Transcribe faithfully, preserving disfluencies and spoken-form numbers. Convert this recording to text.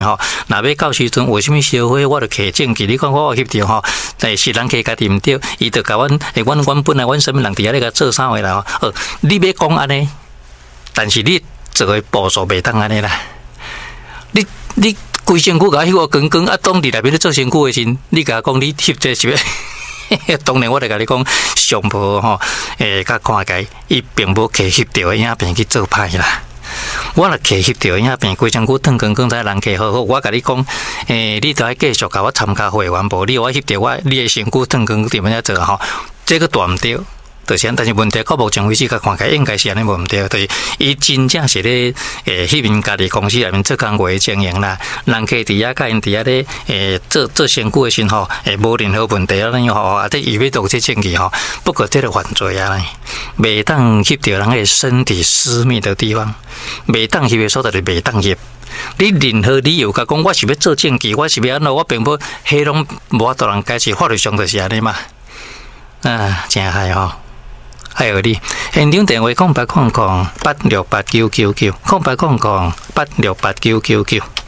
吼，若要到时阵为什么烧火，我著摕证据。你看我翕着吼，但是人家家己毋对，伊著甲阮，诶，阮阮本来阮什么人伫遐咧甲做啥话啦？哦，你要讲安尼，但是你做诶步数袂当安尼啦。你你规身躯甲翕我光光，啊，当伫内面咧做身躯诶时，你甲讲你翕这是要？当然，我著甲你讲，上无吼，诶，甲看起伊并无摕翕着诶影片去做歹啦。我若摕翕到影片，规身躯烫光光，在人客好好。我甲你讲，诶、欸，你著爱继续甲我参加会员，无你我翕到我，你诶身躯烫光点样做吼？这个大毋对，就是但是问题到目前为止，甲看起来应该是安尼无毋对，就是伊真正是咧诶，迄边家己公司内面做工会经营啦，人客伫遐甲因伫遐咧诶做做身躯诶时吼，诶无任何问题啊，咱吼啊，这伊要录这证据吼，不过这个犯罪啊，袂当翕到人诶身体私密的地方。袂当翕的所在就袂当翕。你任何理由甲讲，我是要做证据，我是要安怎，我并无，迄拢无法度人解释，法律上就是安尼嘛。啊，真害吼！还有你现场电话空八空空八六八九九九，空八空空八六八九九九。